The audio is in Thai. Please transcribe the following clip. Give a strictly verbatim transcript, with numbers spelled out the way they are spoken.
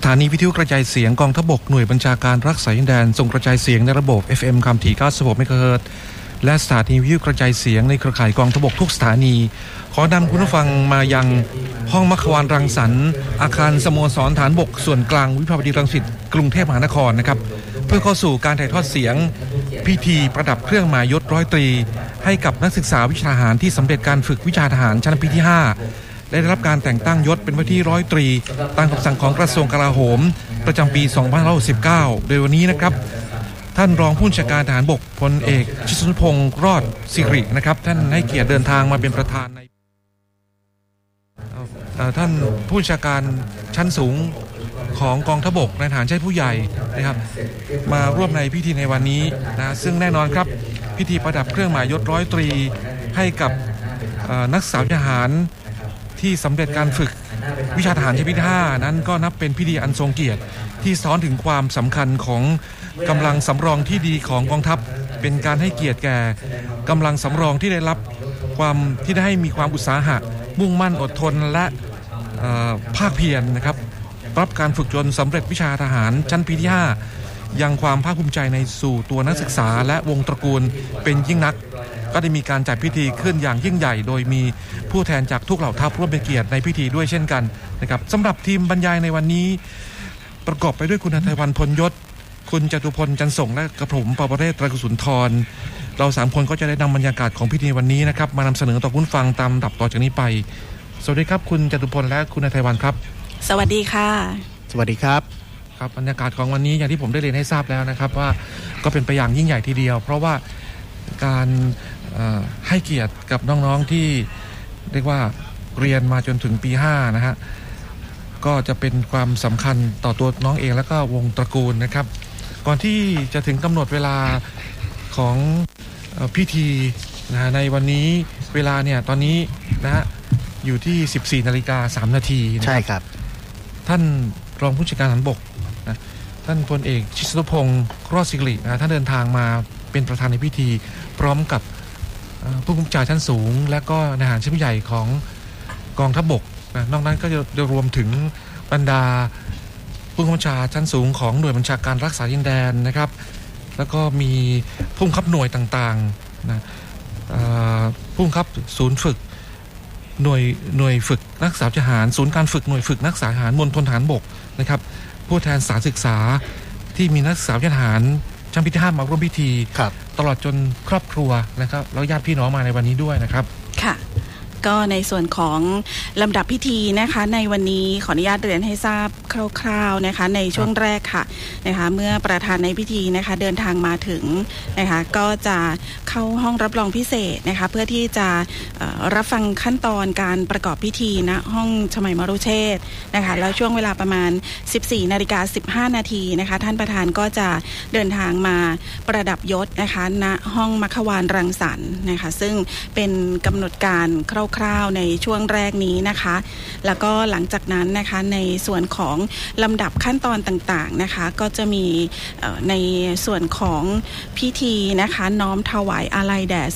ถานีวิทยุกระจายเสียงกองทัพบกหน่วยบัญชาการรักษาดินแดนส่งกระจายเสียงในระบบ เอฟ เอ็ม ความถี่ เก้าสิบหก เมกะเฮิรตซ์และสถานีวิทยุกระจายเสียงในเครือข่ายกองทัพบกทุกสถานีขอนำคุณผู้ฟังมายังห้องมัควานรังสรรค์อาคารสโมสรฐานบกส่วนกลางวิภาวดีรังสิตกรุงเทพมหานครนะครับเพื่อเข้าสู่การถ่ายทอดเสียงพิธีประดับเครื่องหมายยศร้อยตรีให้กับนักศึกษาวิชาทหารที่สำเร็จการฝึกวิชาทหารชั้นปีที่ห้าได้รับการแต่งตั้งยศเป็นว่าที่ร้อยตรีตามคำสั่งของกระทรวงกลาโหมประจำปี สองพันห้าร้อยหกสิบเก้า โดยวันนี้นะครับท่านรองผู้บัญชาการทหารบกพลเอกชิสนุพงศ์รอดสิรินะครับท่านให้เกียรติเดินทางมาเป็นประธานในท่านผู้บัญชาการชั้นสูงของกองทัพบกในฐานชั้นผู้ใหญ่นะครับมาร่วมในพิธีในวันนี้นะซึ่งแน่นอนครับพิธีประดับเครื่องหมายยศร้อยตรีให้กับนักศึกษาทหารที่สำเร็จการฝึกวิชาทหารชั้นปีที่ห้านั้นก็นับเป็นพิธีอันทรงเกียรติที่สะท้อนถึงความสำคัญของกำลังสำรองที่ดีของกองทัพเป็นการให้เกียรติแก่กำลังสำรองที่ได้รับความที่ได้ให้มีความอุตสาหะมุ่งมั่นอดทนและภาคเพียรนะครับรับการฝึกจนสำเร็จวิชาทหารชั้นปีที่ห้ายังความภาคภูมิใจในสู่ตัวนักศึกษาและวงตระกูลเป็นยิ่งนักก็ได้มีการจัดพิธีขึ้นอย่างยิ่งใหญ่โดยมีผู้แทนจากทุกเหล่าทัพร่วมเป็นเกียรติในพิธีด้วยเช่นกันนะครับสำหรับทีมบรรยายในวันนี้ประกอบไปด้วยคุณไทยวันพลยศคุณจตุพลจันทร์ส่งและกระผมปปเรศ ไตรกุลสุนทรเราสามคนก็จะได้นำบรรยากาศของพิธีวันนี้นะครับมานำเสนอต่อผู้ฟังตามลำดับต่อจากนี้ไปสวัสดีครับคุณจตุพลและคุณไทยวันครับสวัสดีค่ะสวัสดีครับครับบรรยากาศของวันนี้อย่างที่ผมได้เรียนให้ทราบแล้วนะครับว่าก็เป็นไปอย่างยิ่งใหญ่ทีเดียวเพราะว่าการให้เกียรติกับน้องๆที่เรียกว่าเรียนมาจนถึงปีห้านะฮะก็จะเป็นความสำคัญต่อตัวน้องเองแล้วก็วงตระกูลนะครับก่อนที่จะถึงกำหนดเวลาของพิธีนะในวันนี้เวลาเนี่ยตอนนี้นะฮะอยู่ที่ สิบสี่นาฬิกาสามนาทีใช่ครับท่านรองผู้จัดการทหารบกนะท่านพลเอกชิสนุพงศ์รอดสิรินะท่านเดินทางมาเป็นประธานในพิธีพร้อมกับผู้บัญชาการชั้นสูงและก็นายทหารชั้นผู้ใหญ่ของกองทัพบกนะนอกนั้นก็จะรวมถึงบรรดาผู้บัญชาการชั้นสูงของหน่วยบัญชาการรักษาดินแดนนะครับแล้วก็มีผู้บังคับหน่วยต่างๆนะผู้บังคับศูนย์ฝึกหน่วยหน่วยฝึกนักศึกษาทหารศูนย์การฝึกหน่วยฝึกนักศึกษาทหารมณฑลทหารบกนะครับผู้แทนสถานศึกษาที่มีนักศึกษาทหารชั้นปีที่ห้ามาร่วมพิธีตลอดจนครอบครัวนะครับแล้วญาติพี่น้องมาในวันนี้ด้วยนะครับค่ะก็ในส่วนของลำดับพิธีนะคะในวันนี้ขออนุญาตเรียนให้ทราบคร่าวๆนะคะในช่วงแรกค่ะนะคะเมื่อประธานในพิธีนะคะเดินทางมาถึงนะคะก็จะเข้าห้องรับรองพิเศษนะคะเพื่อที่จะรับฟังขั้นตอนการประกอบพิธีณห้องชมัยมรุเชษฐ์นะคะแล้วช่วงเวลาประมาณ สิบสี่นาฬิกาสิบห้านาทีนะคะท่านประธานก็จะเดินทางมาประดับยศนะคะณห้องมัควานรังสรรค์นะคะซึ่งเป็นกำหนดการคร่าวๆในช่วงแรกนี้นะคะแล้วก็หลังจากนั้นนะคะในส่วนของลำดับขั้นตอนต่างๆนะคะก็จะมีในส่วนของพิธีนะคะน้อมถวายอาลัยแด่